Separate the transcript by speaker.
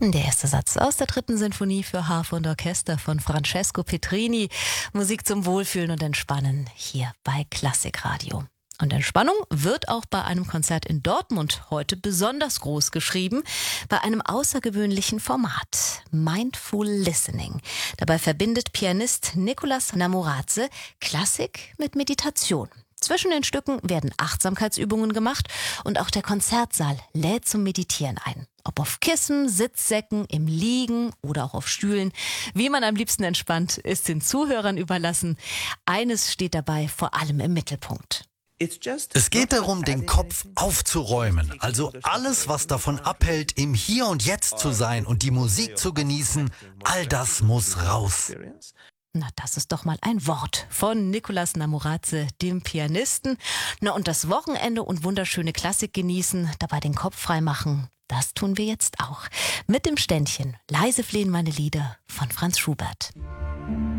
Speaker 1: Der erste Satz aus der dritten Sinfonie für Harfe und Orchester von Francesco Petrini. Musik zum Wohlfühlen und Entspannen hier bei Klassikradio. Und Entspannung wird auch bei einem Konzert in Dortmund heute besonders groß geschrieben, bei einem außergewöhnlichen Format, Mindful Listening. Dabei verbindet Pianist Nicolas Namoradze Klassik mit Meditation. Zwischen den Stücken werden Achtsamkeitsübungen gemacht und auch der Konzertsaal lädt zum Meditieren ein. Ob auf Kissen, Sitzsäcken, im Liegen oder auch auf Stühlen. Wie man am liebsten entspannt, ist den Zuhörern überlassen. Eines steht dabei vor allem im Mittelpunkt.
Speaker 2: Es geht darum, den Kopf aufzuräumen. Also alles, was davon abhält, im Hier und Jetzt zu sein und die Musik zu genießen, all das muss raus.
Speaker 1: Na, das ist doch mal ein Wort von Nicolas Namoradze, dem Pianisten. Na, und das Wochenende und wunderschöne Klassik genießen, dabei den Kopf frei machen, das tun wir jetzt auch. Mit dem Ständchen Leise flehen meine Lieder von Franz Schubert.